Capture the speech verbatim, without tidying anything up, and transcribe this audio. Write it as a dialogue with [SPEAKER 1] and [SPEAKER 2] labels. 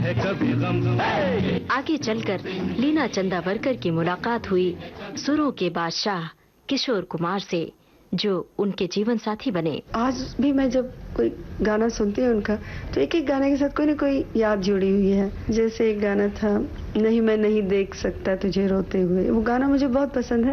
[SPEAKER 1] है कभी गम।
[SPEAKER 2] आगे चलकर लीना चंदावरकर की मुलाकात हुई सुरों के बादशाह किशोर कुमार से, जो उनके जीवन साथी बने।
[SPEAKER 3] आज भी मैं जब कोई गाना सुनती हूँ उनका, तो एक एक गाने के साथ कोई ना कोई याद जुड़ी हुई है। जैसे एक गाना था, नहीं मैं नहीं देख सकता तुझे रोते हुए, वो गाना मुझे बहुत पसंद है।